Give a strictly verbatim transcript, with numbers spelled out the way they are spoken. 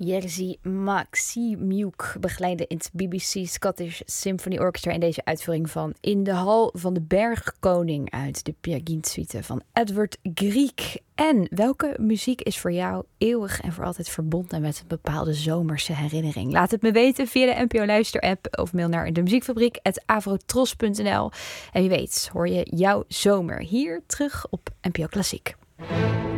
Jerzy Maksymjuk begeleidde in het B B C Scottish Symphony Orchestra in deze uitvoering van In de Hal van de Bergkoning uit de Peer Gynt suite van Edward Grieg. En welke muziek is voor jou eeuwig en voor altijd verbonden met een bepaalde zomerse herinnering? Laat het me weten via de N P O Luister-app of mail naar de muziekfabriek at avrotros punt n l. En wie weet hoor je jouw zomer hier terug op N P O Klassiek.